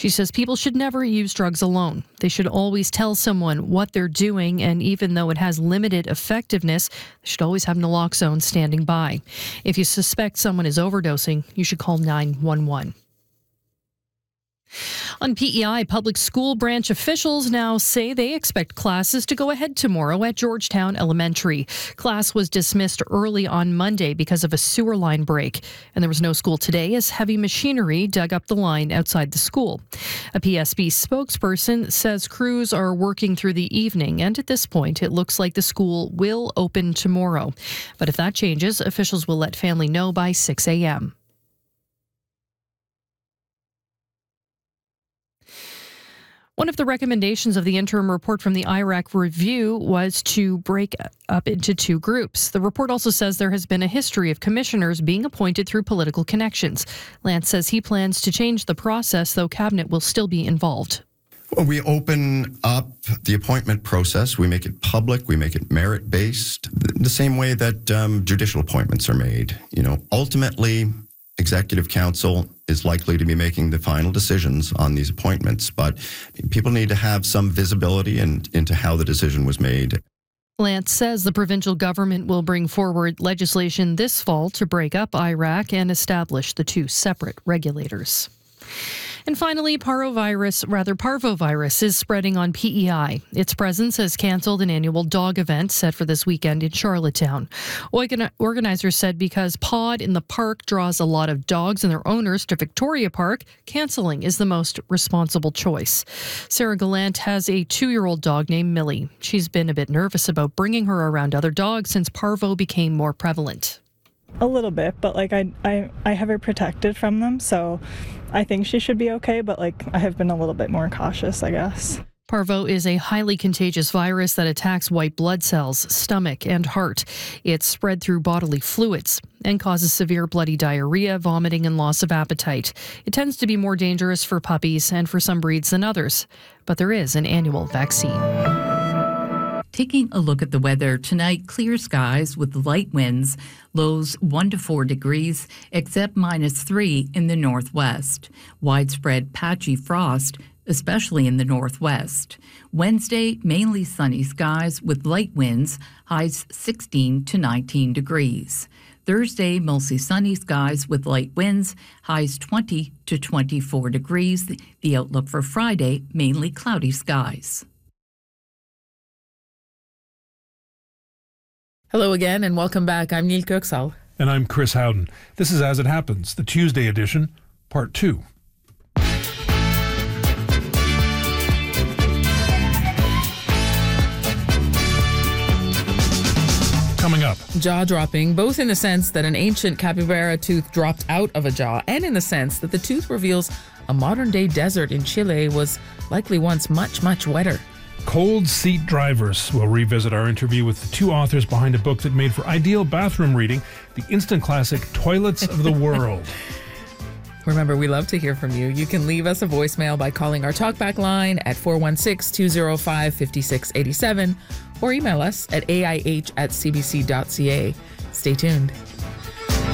She says people should never use drugs alone. They should always tell someone what they're doing, and even though it has limited effectiveness, they should always have naloxone standing by. If you suspect someone is overdosing, you should call 911. On PEI, public school branch officials now say they expect classes to go ahead tomorrow at Georgetown Elementary. Class was dismissed early on Monday because of a sewer line break, and there was no school today as heavy machinery dug up the line outside the school. A PSB spokesperson says crews are working through the evening, and at this point, it looks like the school will open tomorrow. But if that changes, officials will let family know by 6 a.m. One of the recommendations of the interim report from the IRAC review was to break up into two groups. The report also says there has been a history of commissioners being appointed through political connections. Lance says he plans to change the process, though Cabinet will still be involved. Well, we open up the appointment process. We make it public. We make it merit-based, the same way that judicial appointments are made. Ultimately, Executive Council is likely to be making the final decisions on these appointments, but people need to have some visibility into how the decision was made. Lance says the provincial government will bring forward legislation this fall to break up IRAC and establish the two separate regulators. And finally, parvovirus is spreading on PEI. Its presence has canceled an annual dog event set for this weekend in Charlottetown. Organizers said because Pod in the park draws a lot of dogs and their owners to Victoria Park, canceling is the most responsible choice. Sarah Gallant has a 2-year-old dog named Millie. She's been a bit nervous about bringing her around other dogs since parvo became more prevalent. A little bit, but I have her protected from them, so I think she should be okay, but I have been a little bit more cautious, I guess. Parvo is a highly contagious virus that attacks white blood cells, stomach, and heart. It's spread through bodily fluids and causes severe bloody diarrhea, vomiting, and loss of appetite. It tends to be more dangerous for puppies and for some breeds than others, but there is an annual vaccine. Taking a look at the weather tonight, clear skies with light winds, lows 1 to 4 degrees, except -3 in the northwest. Widespread patchy frost, especially in the northwest. Wednesday, mainly sunny skies with light winds, highs 16 to 19 degrees. Thursday, mostly sunny skies with light winds, highs 20 to 24 degrees. The outlook for Friday, mainly cloudy skies. Hello again and welcome back. I'm Neil Köksal. And I'm Chris Howden. This is As It Happens, the Tuesday edition, Part 2. Coming up. Jaw-dropping, both in the sense that an ancient capybara tooth dropped out of a jaw and in the sense that the tooth reveals a modern-day desert in Chile was likely once much, much wetter. Cold Seat Drivers. We'll revisit our interview with the two authors behind a book that made for ideal bathroom reading, the instant classic Toilets of the World. Remember, we love to hear from you. You can leave us a voicemail by calling our talkback line at 416-205-5687 or email us at aih@cbc.ca. Stay tuned.